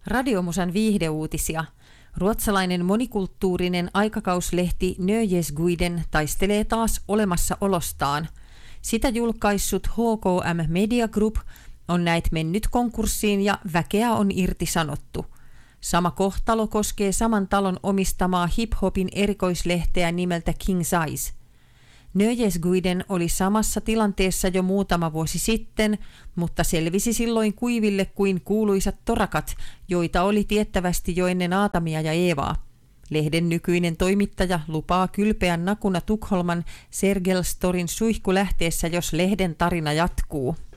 Radiomusan viihdeuutisia. Ruotsalainen monikulttuurinen aikakauslehti Nöjesguiden taistelee taas olemassaolostaan. Sitä julkaissut HKM Media Group on näet mennyt konkurssiin ja väkeä on irtisanottu. Sama kohtalo koskee saman talon omistamaa hip-hopin erikoislehteä nimeltä King Size. Nöjesguiden oli samassa tilanteessa jo muutama vuosi sitten, mutta selvisi silloin kuiville kuin kuuluisat torakat, joita oli tiettävästi jo ennen Aatamia ja Eevaa. Lehden nykyinen toimittaja lupaa kylpeän nakuna Tukholman Sergels Torin suihkulähteessä, jos lehden tarina jatkuu.